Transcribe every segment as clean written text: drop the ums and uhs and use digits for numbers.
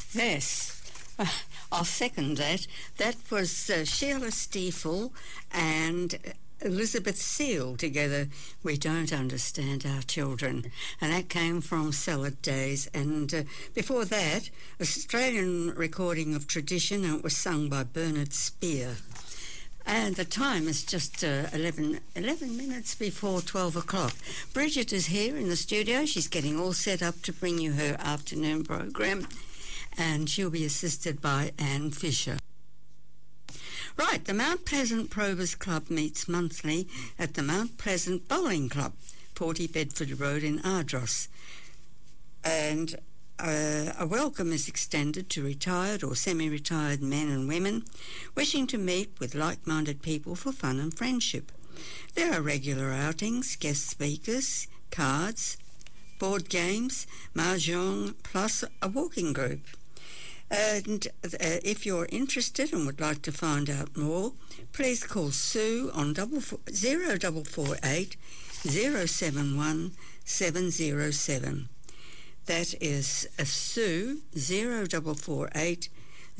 Yes, I'll second that. That was Sheila Stiefel and Elizabeth Seal together. We don't understand our children, and that came from Salad Days. And before that, Australian recording of Tradition, and it was sung by Bernard Spear. And the time is just 11 minutes before 12 o'clock. Bridget is here in the studio. She's getting all set up to bring you her afternoon program, and she'll be assisted by Anne Fisher. Right, the Mount Pleasant Probers Club meets monthly at the Mount Pleasant Bowling Club, 40 Bedford Road in Ardross. And a welcome is extended to retired or semi-retired men and women wishing to meet with like-minded people for fun and friendship. There are regular outings, guest speakers, cards, board games, mahjong, plus a walking group. And if you're interested and would like to find out more, please call Sue on 0448 071 707. That is Sue 0448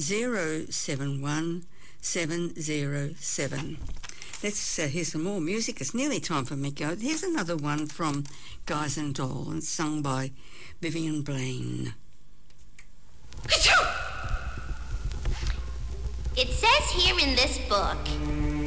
071 707. Let's hear some more music. It's nearly time for me to go. Here's another one from Guys and Dolls, and sung by Vivian Blaine. It says here in this book,